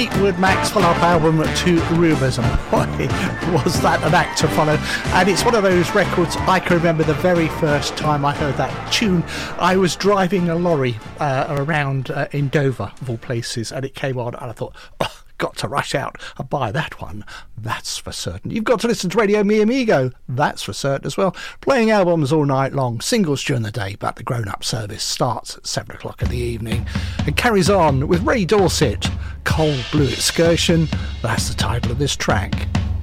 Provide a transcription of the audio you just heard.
Fleetwood Mac's follow-up album to Rumours, and boy, was that an act to follow. And it's one of those records I can remember the very first time I heard that tune. I was driving a lorry around in Dover, of all places, and it came on, and I thought, oh, got to rush out and buy that one, that's for certain. You've got to listen to Radio Mi Amigo, that's for certain as well. Playing albums all night long, singles during the day, but the grown-up service starts at 7 o'clock in the evening and carries on with Ray Dorset, Cold Blue Excursion. That's the title of this track.